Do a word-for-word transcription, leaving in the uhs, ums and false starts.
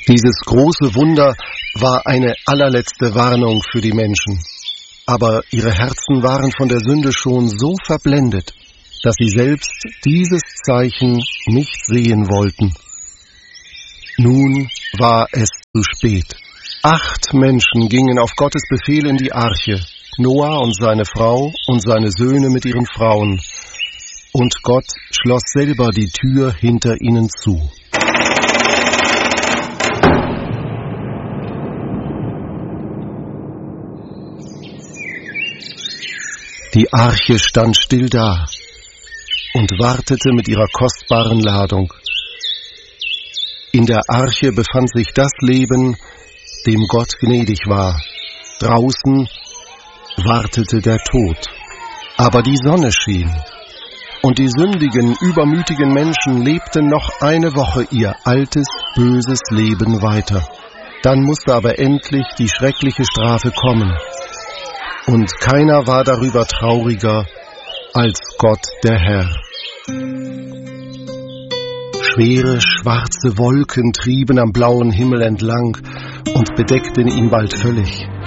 Dieses große Wunder war eine allerletzte Warnung für die Menschen. Aber ihre Herzen waren von der Sünde schon so verblendet, dass sie selbst dieses Zeichen nicht sehen wollten. Nun war es zu spät. Acht Menschen gingen auf Gottes Befehl in die Arche, Noah und seine Frau und seine Söhne mit ihren Frauen. Und Gott schloss selber die Tür hinter ihnen zu. Die Arche stand still da und wartete mit ihrer kostbaren Ladung. In der Arche befand sich das Leben, dem Gott gnädig war. Draußen wartete der Tod. Aber die Sonne schien, und die sündigen, übermütigen Menschen lebten noch eine Woche ihr altes, böses Leben weiter. Dann musste aber endlich die schreckliche Strafe kommen. Und keiner war darüber trauriger als Gott der Herr. Schwere, schwarze Wolken trieben am blauen Himmel entlang und bedeckten ihn bald völlig.